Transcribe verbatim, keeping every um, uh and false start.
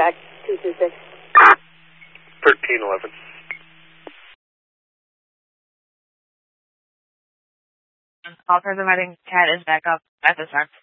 back two two six. thirteen eleven. All present writing, Cat is back up at the start.